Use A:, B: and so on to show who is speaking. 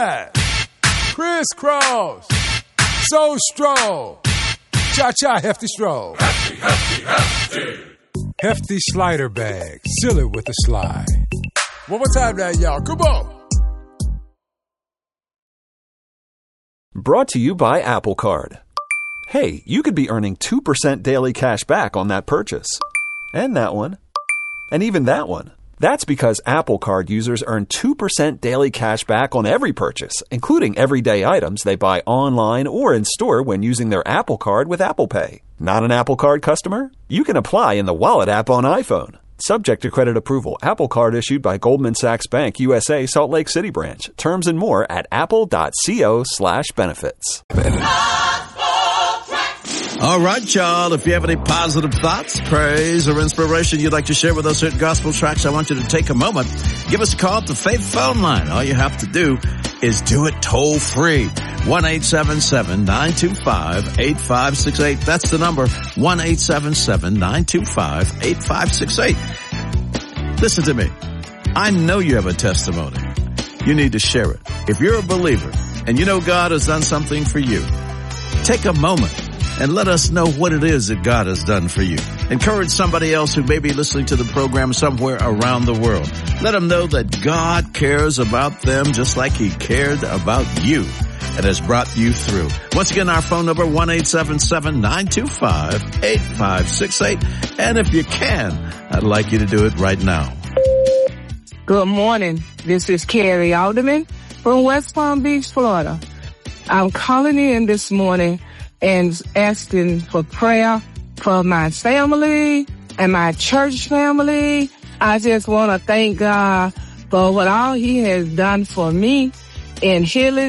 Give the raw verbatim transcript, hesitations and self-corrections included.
A: Crisscross. So stroll. Cha-cha, hefty stroll.
B: Hefty, hefty, hefty.
A: Hefty slider bag. Seal it with a slide. One more time now, y'all. Come on.
C: Brought to you by Apple Card. Hey, you could be earning two percent daily cash back on that purchase. And that one. And even that one. That's because Apple Card users earn two percent daily cash back on every purchase, including everyday items they buy online or in store when using their Apple Card with Apple Pay. Not an Apple Card customer? You can apply in the Wallet app on iPhone. Subject to credit approval. Apple Card issued by Goldman Sachs Bank, U S A, Salt Lake City branch. Terms and more at apple.co slash benefits.
D: All right, y'all. If you have any positive thoughts, praise, or inspiration you'd like to share with us here at Gospel Tracks, I want you to take a moment. Give us a call at the Faith phone line. All you have to do is do it toll free. one eight seven seven, nine two five, eight five six eight. That's the number. one eight seven seven, nine two five, eight five six eight. Listen to me. I know you have a testimony. You need to share it. If you're a believer and you know God has done something for you, take a moment and let us know what it is that God has done for you. Encourage somebody else who may be listening to the program somewhere around the world. Let them know that God cares about them just like he cared about you and has brought you through. Once again, our phone number, one eight seven seven, nine two five, eight five six eight. And if you can, I'd like you to do it right now.
E: Good morning. This is Carrie Alderman from West Palm Beach, Florida. I'm calling in this morning and asking for prayer for my family and my church family. I just want to thank God for what all he has done for me in healing